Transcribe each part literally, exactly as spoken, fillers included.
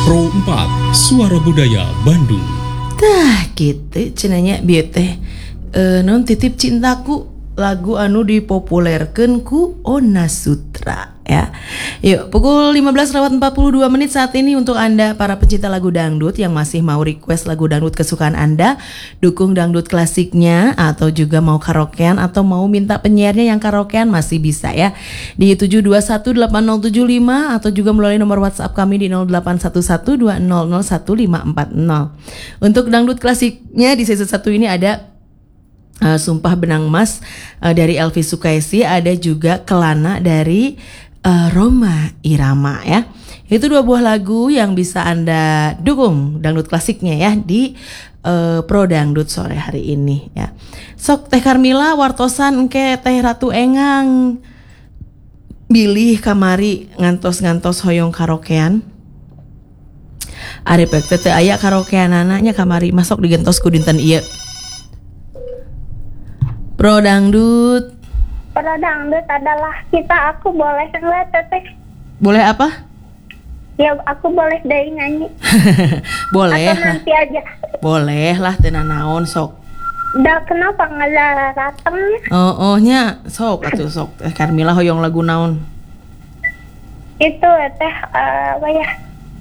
Pro empat, Suara Budaya Bandung. Tah gitu cenanya bieu teh e, non titip cintaku, lagu anu dipopulerkeun ku Ona Sutra ya. Yuk, pukul lima belas lewat empat puluh dua menit saat ini untuk Anda para pecinta lagu dangdut yang masih mau request lagu dangdut kesukaan Anda, dukung dangdut klasiknya atau juga mau karaokean atau mau minta penyiarnya yang karaokean masih bisa ya. Di tujuh dua satu delapan nol tujuh lima atau juga melalui nomor WhatsApp kami di nol delapan satu satu dua nol nol satu lima empat nol. Untuk dangdut klasiknya di season satu ini ada Uh, Sumpah Benang Mas uh, dari Elvi Sukaisi, ada juga Kelana dari uh, Rhoma Irama ya. Itu dua buah lagu yang bisa Anda dukung dangdut klasiknya ya di uh, Pro Dangdut sore hari ini ya. Sok Teh Karmila wartosan engke Teh Ratu Engang bilih kamari ngantos-ngantos hoyong karaokean. Are pek teh aya karaokean anaknya kamari masuk digentos ku dinten ieu. Pro Dangdut. Pro Dangdut adalah kita, aku boleh nggak teteh? Boleh apa? Ya aku boleh deh nyanyi. Boleh atau lah. nanti aja. Boleh lah tenan naon sok. Dah kenapa nggak datang? Oh ohnya sok atuh sok. Teh Karmila hoyong lagu naon? Itu teh uh, apa ya?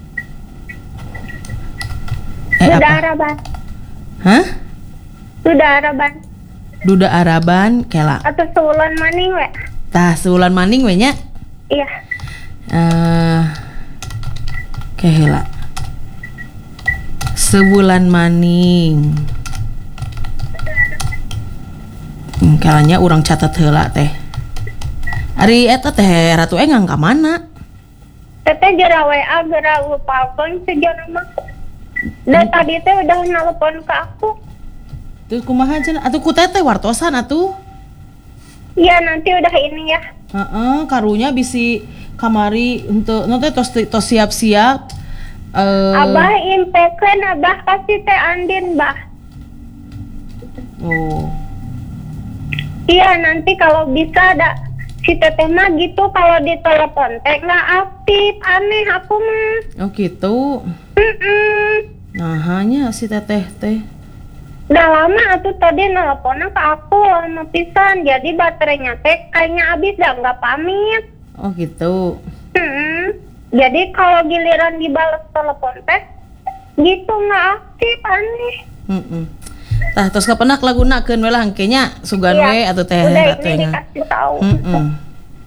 Eh, Duda apa? Araban. Hah? Duda Araban. Duda Araban kela. Atau Seulan Maning we? Tah Seulan Maning we nya? Iya. Eh uh, kehela. Sebulan Maning. Hmm, kalanya urang catat heula teh. Ari eta teh Ratu Engang ka mana? Teteh jera W A geura lupakeun sejarah mah. Dan tadi teh udah nelpon ke aku. Terus kumaha cenah? Atuh ku teteh wartosan atuh. Iya nanti udah ini ya. Heeh, karunya bisi kamari untuk nanti tos tos siap-siap. Uh, Abah impekeun Abah kasih teh Andin, Bah. Oh. Iya nanti kalau bisa ada si teteh mah gitu, kalau ditelepon teh nggak aktif, aneh aku mah. Oh gitu. Mm-mm. Nah hanya si teteh teh. Udah lama atuh tadi nelponnya ke aku lama pisan, jadi baterainya teh kayaknya habis dah nggak pamit. Oh gitu. Hmm. Jadi kalau giliran dibalas telepon teh gitu nggak aktif, aneh. Heeh. Tah tos kapenak laguna keun we lah engke nya sugan we atuh teh Udah Ratu ini Engang. dikasih tahu. Heeh.